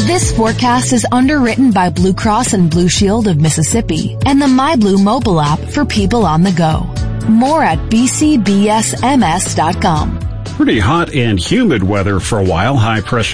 This forecast is underwritten by Blue Cross and Blue Shield of Mississippi and the MyBlue mobile app for people on the go. More at bcbsms.com. Pretty hot and humid weather for a while. High pressure